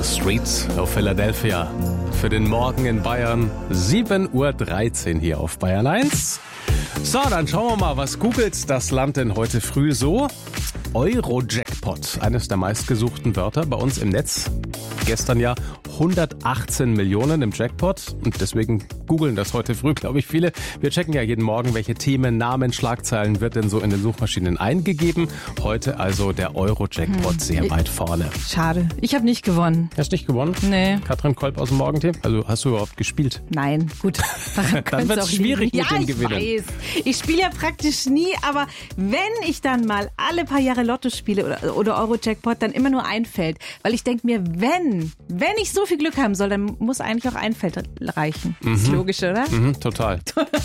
the Streets of Philadelphia. Für den Morgen in Bayern, 7:13 Uhr hier auf Bayern 1. So, dann schauen wir mal, was googelt das Land denn heute früh so? Euro-Jackpot, eines der meistgesuchten Wörter bei uns im Netz. Gestern ja 118 Millionen im Jackpot und deswegen googeln das heute früh, glaube ich, viele. Wir checken ja jeden Morgen, welche Themen, Namen, Schlagzeilen wird denn so in den Suchmaschinen eingegeben. Heute also der Euro-Jackpot sehr weit vorne. Schade, ich habe nicht gewonnen. Hast du nicht gewonnen? Nee. Katrin Kolb aus dem Morgenteam? Also hast du überhaupt gespielt? Nein, gut. Dann wird es schwierig mit dem Gewinnen. Ja, ich weiß. Ich spiele ja praktisch nie, aber wenn ich dann mal alle paar Jahre Lotto spiele oder Euro-Jackpot, dann immer nur ein Feld. Weil ich denke mir, wenn ich so viel Glück haben soll, dann muss eigentlich auch ein Feld reichen. Ist logisch, oder? Total.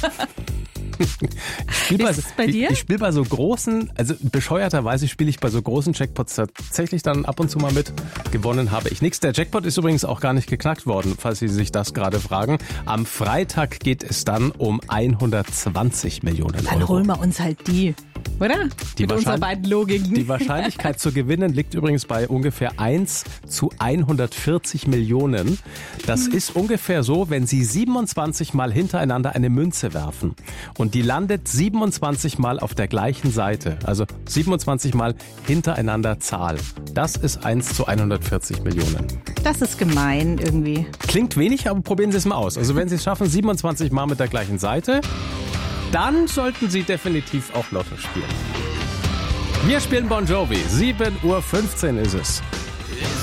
Ich spiele bei so großen, also bescheuerterweise spiele ich bei so großen Jackpots tatsächlich dann ab und zu mal mit. Gewonnen habe ich nichts. Der Jackpot ist übrigens auch gar nicht geknackt worden, falls Sie sich das gerade fragen. Am Freitag geht es dann um 120 Millionen Euro. Dann holen wir uns halt die, oder? Mit unserer beiden Logiken. Die Wahrscheinlichkeit zu gewinnen liegt übrigens bei ungefähr 1 zu 140 Millionen. Das ist ungefähr so, wenn Sie 27 Mal hintereinander eine Münze werfen und die landet 27 Mal auf der gleichen Seite, also 27 Mal hintereinander Zahl. Das ist 1 zu 140 Millionen. Das ist gemein irgendwie. Klingt wenig, aber probieren Sie es mal aus. Also wenn Sie es schaffen, 27 Mal mit der gleichen Seite, dann sollten Sie definitiv auch Lotto spielen. Wir spielen Bon Jovi. 7:15 Uhr ist es.